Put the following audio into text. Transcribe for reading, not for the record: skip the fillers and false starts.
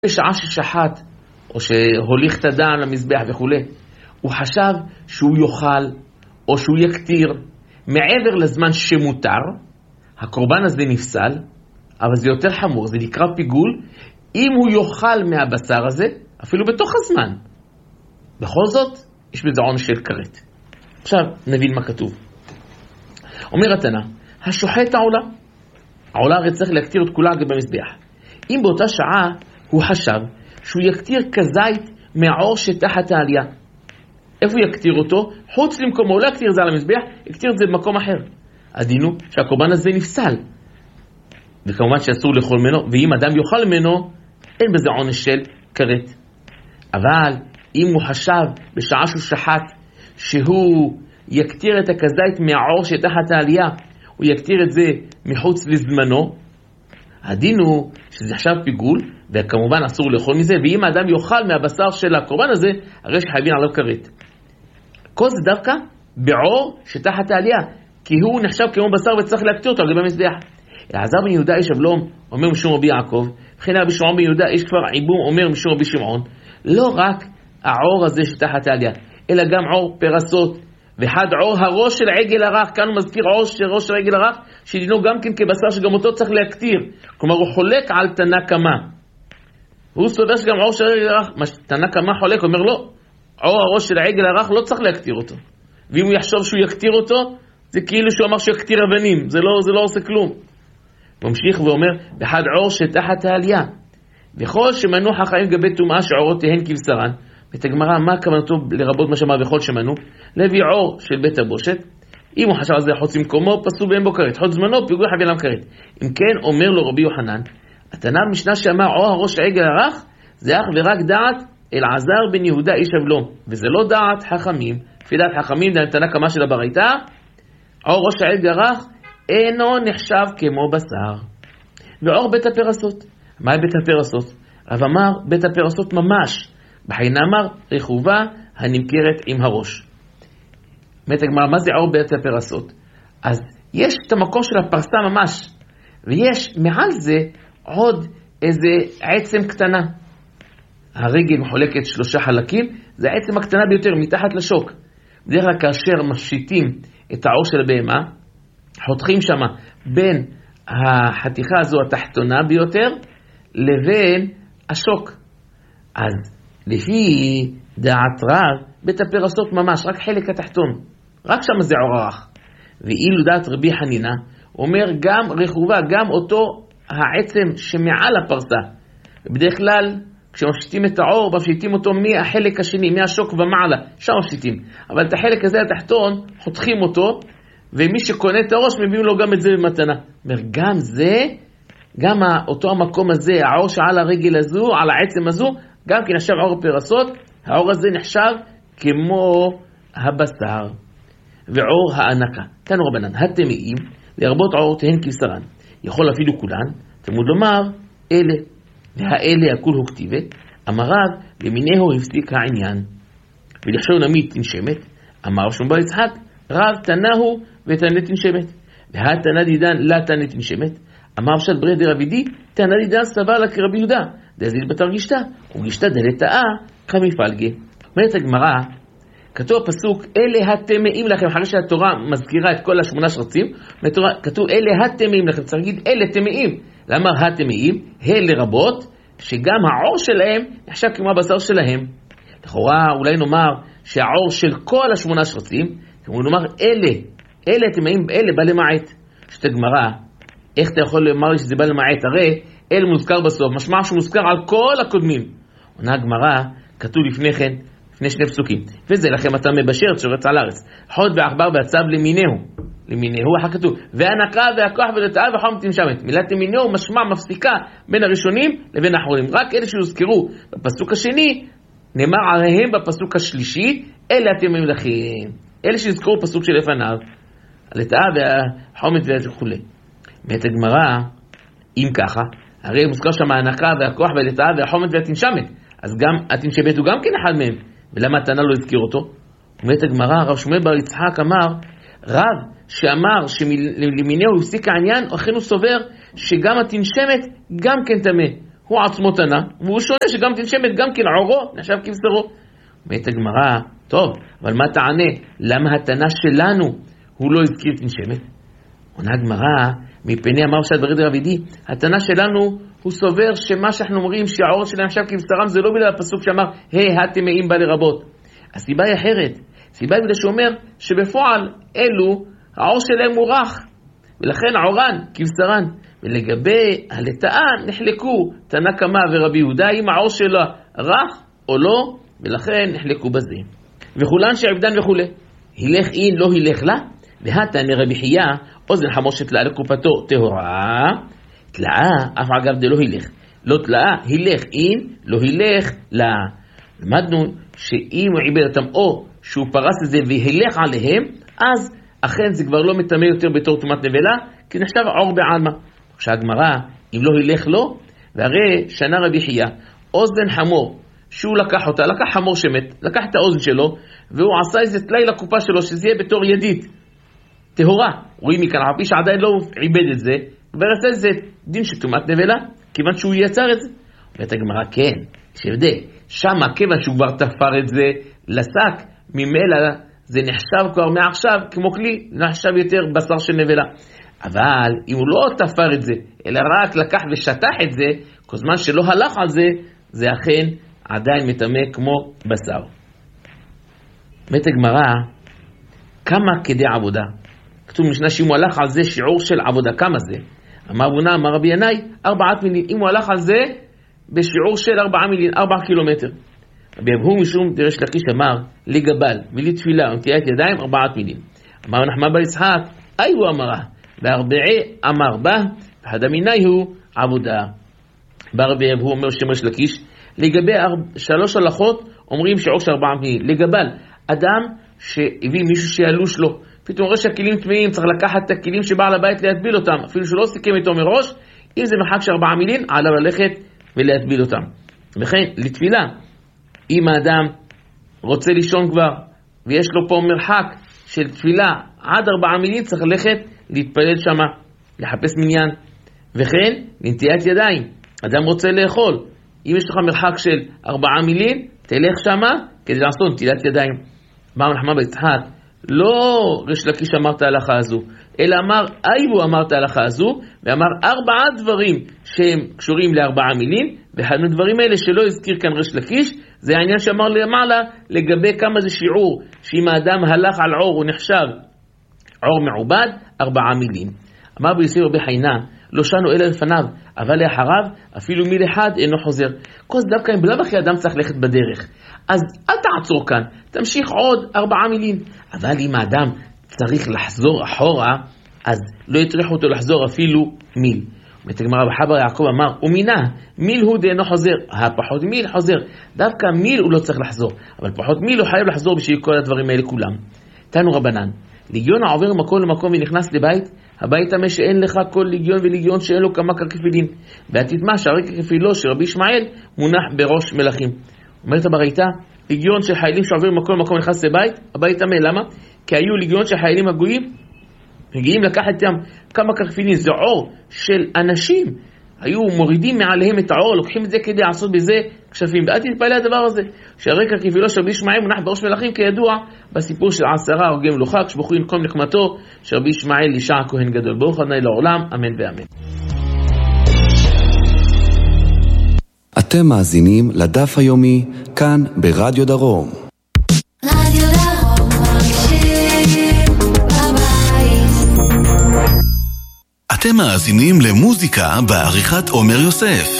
בשעה ששחט, או שהוליך את הדם למזבח וכו', הוא חשב שהוא יאכל, או שהוא יקטיר, מעבר לזמן שמותר, הקורבן הזה נפסל, אבל זה יותר חמור, זה נקרא פיגול, אם הוא יאכל מהבשר הזה, אפילו בתוך הזמן. בכל זאת, יש בזה עונש של כרת. עכשיו נבין מה כתוב. אומר התנא, השוחט העולה הרי צריך להקטיר את כולה במזבח. אם באותה שעה הוא חשב שהוא יקטיר כזית מהעור שתחת העלייה, איפה הוא יקטיר אותו? חוץ למקומו, לא יקטיר את זה על המזבח, יקטיר את זה במקום אחר. הדינו שהקורבן הזה נפסל, וכמובן שאסור לאכול ממנו, ואם אדם יאכל ממנו, אין בזה עונש של כרת. אבל אם הוא חשב בשעה שהוא שחט שהוא יקטיר את הכזית מהעור שתחת העלייה, הוא יקטיר את זה מחוץ לזמנו, הדין הוא שזה עכשיו פיגול, וכמובן אסור לאכול מזה, ואם האדם יאכל מהבשר של הקורבן הזה, הרי שחייבים עליו כרת. כל זה דווקא בעור שתחת העלייה, כי הוא נחשב כמו בשר וצריך להקטיר אותו על גבי המזבח. אלעזר בן יהודה איש אבלום אומר משום רבי יעקב, וכן רבי שמעון בן יהודה איש כפר עיבום אומר משום רבי שמעון, לא רק העור הזה שתחת העלייה, אלא גם עור פרסות, ואחד עור הראש של עגל הרך, כאן הוא מזכיר עור של ראש של עגל הרך, שדינו גם כן כבשר שגם אותו צריך להקטיר, כלומר הוא חולק על תנא קמא, הוא סובר שגם עור של עגל הרך, תנא קמא חולק, אומר לא, עור הראש של עגל הרך לא צריך להקטיר אותו, ואם הוא יחשוב שהוא יקטיר אותו, זה כאילו שהוא אמר שיקטיר אבנים, זה לא עושה כלום. ממשיך ואומר, ואחד עור שתחת העלייה, וכל שמנו חכמים גבי טומאה שעורותיהן כבשרן, ואת הגמרא, מה כוונתו לרבות מה שאמר וכל שמנו? להביא עור של בית הבושת, אם הוא חשב על זה חוץ ממקומו, פסול ואין בו כרת, חוץ זמנו, פיגול חייב עליו כרת. אם כן, אומר לו רבי יוחנן, התנא במשנה שאמר עור הראש העגל הרך, זה אך ורק דעת אלעזר בן יהודה איש אבלום, וזה לא דעת חכמים, לפי דעת חכמים, דעת תנא קמא של הברייתא, עור ראש העגל הרך אינו נחשב כמו בשר. ועור בית הפרסות, מה בית הפרסות? רב אמר בית הפרסות ממש, בחיינה אמר רכובה הנמכרת עם הראש. באמת הגמרא, מה זה עור בית הפרסות? אז יש את המקום של הפרסה ממש, ויש מעל זה עוד איזה עצם קטנה. הרגל מחולקת 3 חלקים, זה העצם הקטנה ביותר מתחת לשוק. בדרך כלל כאשר מפשיטים את העור של הבהמה, חותכים שמה בין החתיכה הזו התחתונה ביותר לבין השוק. אז לפי דעת רב, בית הפרסות ממש, רק חלק התחתון, רק שם זה עור הרך. ואילו דעת רבי חנינה, אומר גם רכובה, גם אותו העצם שמעל הפרסה. בדרך כלל, כשמפשיטים את העור, מפשיטים אותו מהחלק השני, מהשוק ומעלה, שם מפשיטים. אבל את החלק הזה התחתון, חותכים אותו, ומי שקונה את הראש, מביאים לו גם את זה במתנה. גם זה, גם אותו המקום הזה, העור שעל הרגל הזו, על העצם הזו, גם כי נחשב עור פרסות, העור הזה נחשב כמו הבשר ועור הענקה. תנו רבנן, הטמאים, לרבות עורותיהן כבשרן, יכול אפילו כולן, תלמוד לומר, אלה, והאלה הכול הוא כתיבת, אמר רב, למינהו הפסיק העניין. ולחשוב נמית תנשמת, אמר שום בר יצחק, רב תנהו ותנה תנשמת. והתנה דידן לה תנה תנשמת, אמר פשט ברי דרבידי, תנה דידן סבר לה כרבי יהודה, דזיל בתרגישתה, וגישתה דלתאה כמפלגה. אומרת הגמרא, כתוב הפסוק, אלה הטמאים לכם, אחרי שהתורה מזכירה את כל 8 שרצים, כתוב אלה הטמאים לכם, צריך להגיד אלה טמאים. למה הטמאים? לרבות, שגם העור שלהם נחשב כמו הבשר שלהם. לכאורה אולי נאמר שהעור של כל 8 שרצים, כמו נאמר אלה הטמאים, אלה בא למעט. שת הגמרא, איך אתה יכול לומר לי שזה בא למעט? הרי אל מוזכר בסוף, משמע שהוא מוזכר על כל הקודמים. עונה הגמרא, כתוב לפני כן, לפני 2 פסוקים, וזה לכם אתה מבשר שורץ על הארץ, חוד ועכבר והצב למינהו, אחר כתוב, והנקה והכוח ולתאה וחום תנשמת. מילת למינהו משמע מפסיקה בין הראשונים לבין האחרונים, רק אלה שהוזכרו בפסוק השני, נאמר עליהם בפסוק השלישי, אלה אתם ממלכים, אלה שהזכרו בפסוק של לפניו, לתאה והחומת וכו'. מאת הגמרא, אם ככה, הרי מוזכר שם ההנקה והכוח ולתאה והחומת והתנשמת, אז גם התנשמת הוא גם כן אחד מהם, ולמה התנא לא הזכיר אותו? אומרת הגמרא, רב שמואל בר יצחק אמר, רב שאמר שלמינהו הפסיק העניין, אכן הוא סובר שגם התנשמת גם כן טמא. הוא עצמו תנא, והוא שונה שגם תנשמת גם כן עורו, נחשב כבשרו. אומרת הגמרא, טוב, אבל מה תענה? למה התנא שלנו הוא לא הזכיר תנשמת? עונה הגמרא, מפני אמר פשט ברד רבידי, התנא שלנו הוא סובר שמה שאנחנו אומרים שהעור שלהם נחשב כבשרם זה לא בגלל הפסוק שאמר, הטמאים בא לרבות. הסיבה היא אחרת. הסיבה היא בגלל שאומר שבפועל אלו העור שלהם הוא רך, ולכן עורן כבשרן. ולגבי הלטאה נחלקו תנא קמא ורבי יהודה אם העור שלה רך או לא, ולכן נחלקו בזה. וכולן שעבדן וכולי, הילך אין לא הילך לה, והתנא רבי חייא אוזן חמור שתלאה לקופתו טהורה, תלאה אף אגב דלא הילך, לא תלאה הילך אין לא הילך לה. למדנו שאם הוא עיבד אותם או שהוא פרס את זה והילך עליהם, אז אכן זה כבר לא מטמא יותר בתור טומאת נבלה, כי נחשב עור בעלמא. כשהגמרא, אם לא הילך לו, והרי שנה רבי חייא, אוזן חמור, שהוא לקח אותה, לקח חמור שמת, לקח את האוזן שלו, והוא עשה איזה תלאי לקופה שלו, שזה יהיה בתור ידית, טהורה. רואים מכאן, רבי שעדיין לא עיבד את זה, ועשה את זה דין של טומאת נבלה, כיוון שהוא יצר את זה. ואת הגמרא, כן, שבדי, שמה כיוון שהוא כבר תפר את זה לשק, ממילא זה נחשב כבר מעכשיו, כמו כלי, נחשב יותר בשר של נבלה. אבל אם הוא לא תפר את זה, אלא רק לקח ושטח את זה, כל זמן שלא הלך על זה, זה אכן עדיין מטמא כמו בשר. אומרת הגמרא, כמה כדי עבודה? כתוב משנה שאם הוא הלך על זה שיעור של עבודה, כמה זה? אמר בונה, אמר רבי ינאי, 4 מילים. אם הוא הלך על זה בשיעור של 4 מילים, 4 קילומטר. רבי אבהו משום דרש לקיש אמר, לגבל ולתפילה ונטיית ידיים 4 מילים. אמר נחמן בר יצחק, אי הוא אמרה, והרבעי אמר בה, והדמיני הוא עבודה. ברבי אבהו אומר שמש לקיש, לגבי 3 הלכות אומרים שיעור של 4 מילים. לגבל, אדם שהביא מישהו שילוש לו, פתאום רואה שהכלים טמאים, צריך לקחת את הכלים שבעל הבית להטביל אותם, אפילו שלא סיכם איתו מראש, אם זה מרחק של 4 מילים, עליו ללכת ולהטביל אותם. וכן, לתפילה, אם האדם רוצה לישון כבר, ויש לו פה מרחק של תפילה עד 4 מילים, צריך ללכת להתפלל שמה, לחפש מניין. וכן, לנטיית ידיים, אדם רוצה לאכול, אם יש לך מרחק של 4 מילים, תלך שמה כדי לעשות נטילת ידיים. אמר נחמן בר יצחק, לא ריש לקיש אמרת ההלכה הזו, אלא אמר אייבו אמרת ההלכה הזו, ואמר 4 דברים שהם קשורים ל4 מילים, ואחד מהדברים האלה שלא הזכיר כאן ריש לקיש, זה העניין שאמר למעלה לגבי כמה זה שיעור, שאם האדם הלך על עור הוא נחשב עור מעובד, 4 מילים. אמר ביוסף רבי חיינה, לא שנו אלא לפניו, אבל לאחריו אפילו מיל אחד אינו חוזר. כוס דווקא אם בלב אחי אדם צריך ללכת בדרך, אז אל תעצור כאן, תמשיך עוד 4 מילים. אבל אם האדם צריך לחזור אחורה, אז לא יטריח אותו לחזור אפילו מיל. מתגמר בחבר יעקב אמר, ומינה, מיל הוא דאינו חוזר, הפחות מיל חוזר. דווקא מיל הוא לא צריך לחזור, אבל פחות מיל הוא חייב לחזור בשביל כל הדברים האלה כולם. תנו רבנן, ליגיון העובר ממקום למקום ונכנס לבית, הבית המה שאין לך כל ליגיון וליגיון שאין לו כמה כרקפילין. והתתמה שהרי כרקפילו של רבי ישמעאל מונח בראש מלכים. אומרת הברייתא, ליגיון של חיילים שעובר ממקום למקום ונכנס לבית, הבית המה, למה? כי היו ליגיון של חיילים הגויים, מגיעים לקחת איתם כמה כרקפילין, זה עור של אנשים, היו מורידים מעליהם את העור, לוקחים את זה כדי לעשות בזה כשפים. ואל תתפלא הדבר הזה, שהרקע כפילו של רבי ישמעאל מונח בראש מלכים, כידוע בסיפור של 10 הורגי מלוכה, כשבוכו ינקום נחמתו של רבי ישמעאל ישע כהן גדול. ברוך ה' לעולם, אמן ואמן. אתם מאזינים לדף היומי כאן ברדיו דרום. רדיו דרום מרגישים בבית. אתם מאזינים למוזיקה בעריכת עומר יוסף.